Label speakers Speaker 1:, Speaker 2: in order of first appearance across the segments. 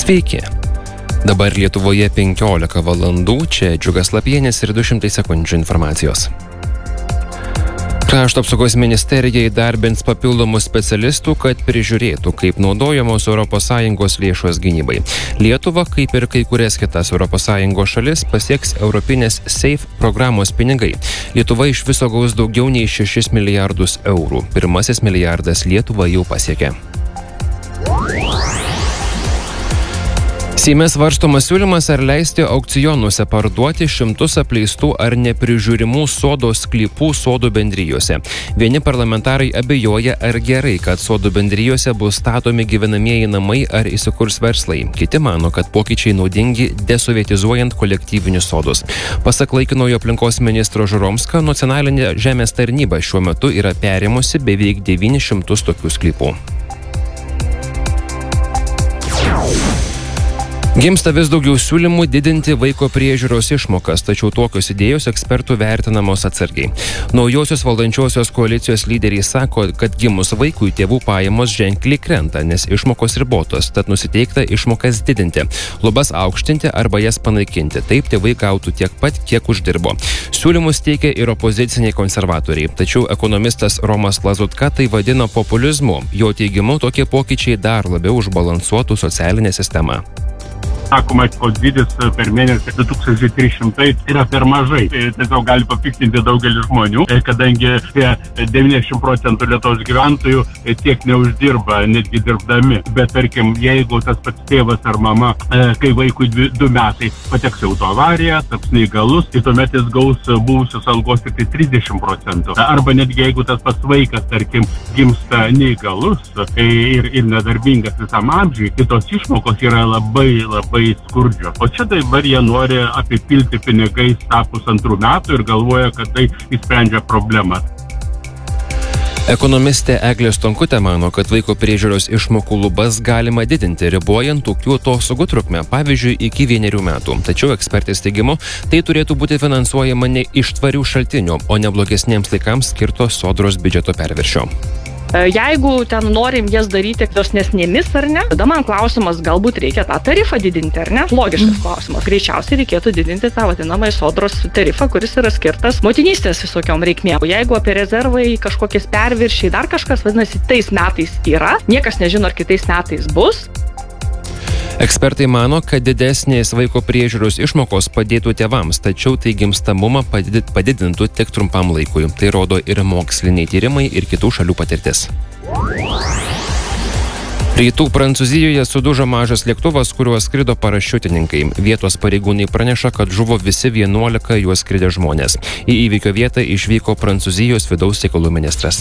Speaker 1: Sveiki. Dabar Lietuvoje 15 valandų, čia Džiugas Lapienis ir 200 sekundžių informacijos. Krašto apsaugos ministerija įdarbins papildomų specialistų, kad prižiūrėtų, kaip naudojamos ES lėšos gynybai. Lietuva, kaip ir kai kurias kitas ES šalis, pasieks Europinės SAFE programos pinigai. Lietuva iš viso gaus daugiau nei 6 milijardus eurų. Pirmasis milijardas Lietuva jau pasiekė. Seime svarstomas siūlymas, ar leisti aukcionuose parduoti šimtus apleistų ar neprižiūrimų sodo sklypų sodų bendrijose. Vieni parlamentarai abejoja, ar gerai, kad sodų bendrijose bus statomi gyvenamieji namai ar įsikurs verslai. Kiti mano, kad pokyčiai naudingi desovietizuojant kolektyvinius sodus. Pasak laikinojo aplinkos ministro Žuromska, nacionalinė žemės tarnyba šiuo metu yra perėmusi beveik 900 tokių sklypų. Gimsta vis daugiau siūlymų didinti vaiko priežiūros išmokas, tačiau tokios idėjos ekspertų vertinamos atsargiai. Naujosios valdančiosios koalicijos lyderiai sako, kad gimus vaikui tėvų pajamos ženkliai krenta, nes išmokos ribotos, tad nusiteikta išmokas didinti, lubas aukštinti arba jas panaikinti. Taip tėvai gautų tiek pat, kiek uždirbo. Siūlymus teikia ir opoziciniai konservatoriai, tačiau ekonomistas Romas Lazutka tai vadina populizmu. Jo teigimu, tokie pokyčiai dar labiau užbalansuotų socialinę sistemą.
Speaker 2: Sakoma, kad dydis per mėnesį 2300 yra per mažai. Tiesiog gali papiktinti daugelį žmonių, kadangi 90% Lietuvos gyventojų tiek neuždirba, netgi dirbdami. Bet tarkim, jeigu tas pats tėvas ar mama, kai vaikui 2 metai pateks autoavariją, taps neįgalus, tai tuomet jis gaus buvusios algos tik 30%. Arba netgi jeigu tas pats vaikas, tarkim, gimsta neįgalus ir nedarbingas visam amžiui, tai tos išmokos yra labai skurdžios. O čia dabar jie nori apipilti pinigais tapus 2 metų ir galvoja, kad tai išsprendžia problemą.
Speaker 1: Ekonomistė Eglė Stonkutė mano, kad vaiko priežiūros išmokų lubas galima didinti, ribojant tokių atostogų trukmę, pavyzdžiui, iki 1 metų. Tačiau ekspertės teigimu, tai turėtų būti finansuojama ne iš tvarių šaltinių, o ne blogesniems laikams skirto sodros biudžeto perviršio.
Speaker 3: Jeigu ten norim jas daryti dosnesnėmis ar ne, tada man klausimas, galbūt reikia tą tarifą didinti ar ne? Logiškas klausimas. Greičiausiai reikėtų didinti tą vadinamąjį sodros tarifą, kuris yra skirtas motinystės visokiom reikmėm. Jeigu apie rezervai, kažkokiais perviršiai, dar kažkas, vadinasi, tais metais yra, niekas nežino, ar kitais metais bus.
Speaker 1: Ekspertai mano, kad didesnės vaiko priežiūros išmokos padėtų tėvams, tačiau tai gimstamumą padidintų tik trumpam laikui. Tai rodo ir moksliniai tyrimai ir kitų šalių patirtis. Rytų Prancūzijoje sudužo mažas lėktuvas, kuriuo skrido parašiutininkai. Vietos pareigūnai praneša, kad žuvo visi 11 juos skridę žmonės. Į įvykio vietą išvyko Prancūzijos vidaus reikalų ministras.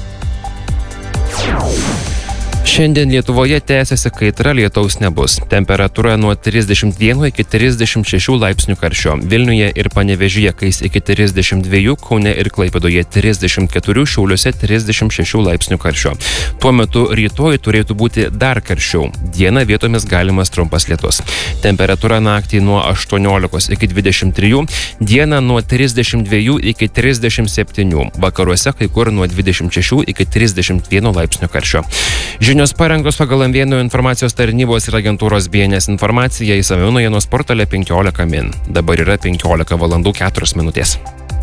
Speaker 1: Šiandien Lietuvoje tęsiasi kaitra, lietaus nebus. Temperatūra nuo 31 iki 36 laipsnių karščio. Vilniuje ir Panevėžyje kais iki 32, Kaune ir Klaipėdoje 34, Šiauliuose 36 laipsnių karščio. Tuo metu rytoj turėtų būti dar karščiau. Dieną vietomis galimas trumpas lietus. Temperatūra naktį nuo 18 iki 23, dieną nuo 32 iki 37, vakaruose kai kur nuo 26 iki 31 laipsnių karščio. Žinios parengtos pagal Amvienų informacijos tarnybos ir agentūros BNS informaciją, išsamiau naujienos portale 15 min. Dabar yra 15 valandų 4 minutės.